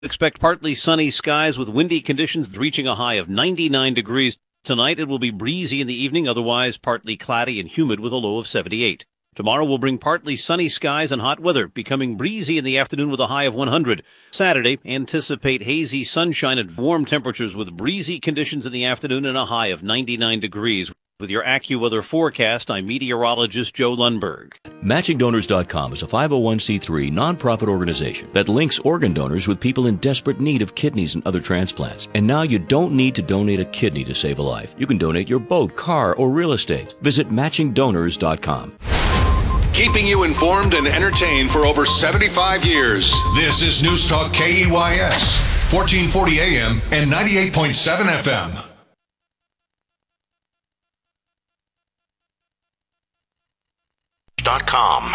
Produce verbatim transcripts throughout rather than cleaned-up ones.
Expect partly sunny skies with windy conditions reaching a high of ninety-nine degrees. Tonight it will be breezy in the evening, otherwise partly cloudy and humid with a low of seventy-eight. Tomorrow will bring partly sunny skies and hot weather, becoming breezy in the afternoon with a high of one hundred. Saturday, anticipate hazy sunshine and warm temperatures with breezy conditions in the afternoon and a high of ninety-nine degrees. With your AccuWeather forecast, I'm meteorologist Joe Lundberg. Matching Donors dot com is a five oh one c three nonprofit organization that links organ donors with people in desperate need of kidneys and other transplants. And now you don't need to donate a kidney to save a life. You can donate your boat, car, or real estate. Visit Matching Donors dot com. Keeping you informed and entertained for over seventy-five years. This is News Talk K E Y S, fourteen forty A M and ninety-eight point seven F M. Dot com.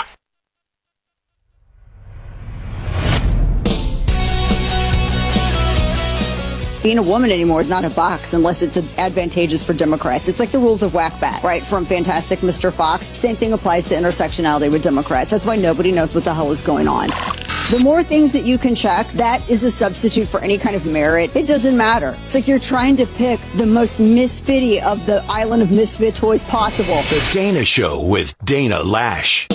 Being a woman anymore is not a box unless it's advantageous for Democrats. It's like the rules of whack-bat, right? From Fantastic Mister Fox. Same thing applies to intersectionality with Democrats. That's why nobody knows what the hell is going on. The more things that you can check, that is a substitute for any kind of merit. It doesn't matter. It's like you're trying to pick the most misfitty of the island of misfit toys possible. The Dana Show with Dana Lash.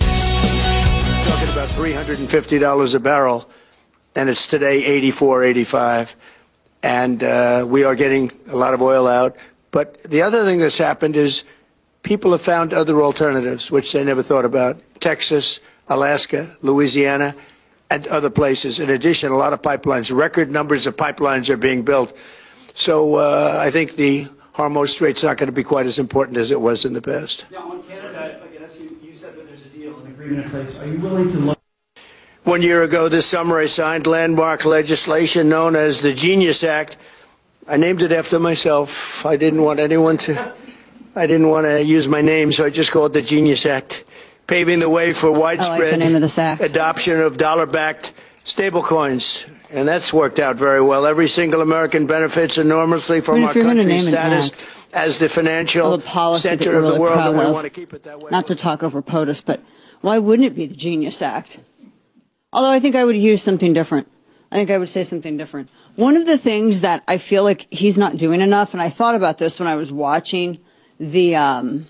Talking about three hundred fifty dollars a barrel, and it's today eighty-four, eighty-five. And uh, we are getting a lot of oil out. But the other thing that's happened is people have found other alternatives, which they never thought about. Texas, Alaska, Louisiana, and other places. In addition, a lot of pipelines, record numbers of pipelines are being built. So uh, I think the Hormuz Strait's not going to be quite as important as it was in the past. Yeah, on Canada, if I could ask you, you said that there's a deal, an agreement in place. Are you willing to look? One year ago this summer, I signed landmark legislation known as the Genius Act. I named it after myself. I didn't want anyone to, I didn't want to use my name, so I just called it the Genius Act, paving the way for widespread I like the name of this act. adoption of dollar-backed stablecoins. And that's worked out very well. Every single American benefits enormously from I mean, our if you're gonna country's name an status act, as the financial well, the policy that center you're of the really world, proud and we of. want to keep it that way. Not to talk over POTUS, but why wouldn't it be the Genius Act? Although I think I would use something different. I think I would say something different. One of the things that I feel like he's not doing enough, and I thought about this when I was watching the um,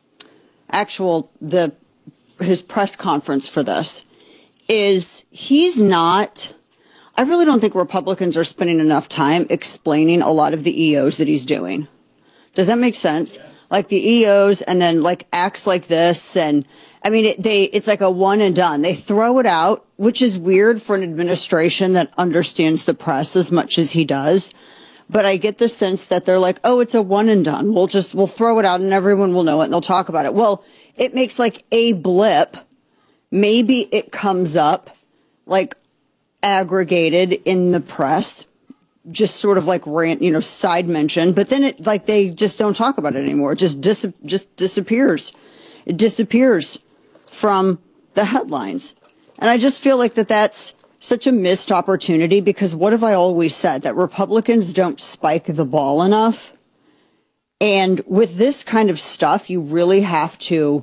actual, the his press conference for this, is he's not, I really don't think Republicans are spending enough time explaining a lot of the E Os that he's doing. Does that make sense? Yeah. Like the E Os and then like acts like this. And I mean, it, they, it's like a one and done. They throw it out, which is weird for an administration that understands the press as much as he does. But I get the sense that they're like, oh, it's a one and done. We'll just, we'll throw it out and everyone will know it and they'll talk about it. Well, it makes like a blip. Maybe it comes up like aggregated in the press, just sort of like rant, you know, side mention, but then it like they just don't talk about it anymore. It just dis- just disappears. It disappears from the headlines. And I just feel like that that's such a missed opportunity, because what have I always said? That Republicans don't spike the ball enough. And with this kind of stuff, you really have to,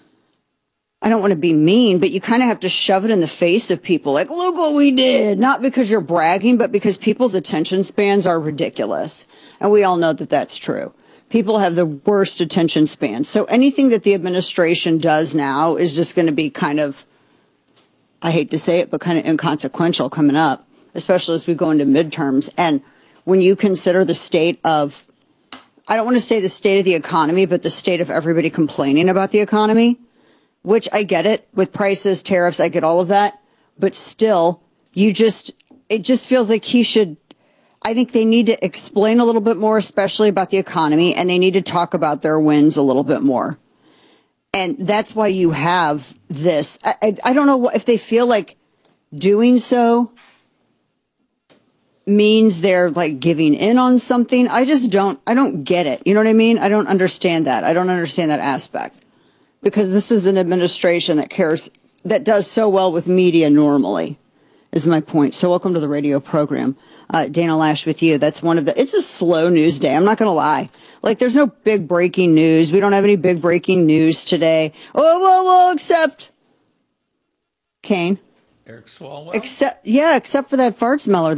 I don't want to be mean, but you kind of have to shove it in the face of people. Like, look what we did. Not because you're bragging, but because people's attention spans are ridiculous. And we all know that that's true. People have the worst attention spans. So anything that the administration does now is just going to be kind of, I hate to say it, but kind of inconsequential coming up, especially as we go into midterms. And when you consider the state of, I don't want to say the state of the economy, but the state of everybody complaining about the economy, which I get it with prices, tariffs, I get all of that. But still, you just, it just feels like he should, I think they need to explain a little bit more, especially about the economy, and they need to talk about their wins a little bit more. And that's why you have this. I, I, I don't know what, if they feel like doing so means they're like giving in on something. I just don't, I don't get it. You know what I mean? I don't understand that. I don't understand that aspect, because this is an administration that cares, that does so well with media normally, is my point. So welcome to the radio program. Uh, Dana Lash with you. That's one of the, it's a slow news day. I'm not going to lie. Like, there's no big breaking news. We don't have any big breaking news today. Oh, well, well, except Kane. Eric Swalwell? Except, yeah, except for that fart smeller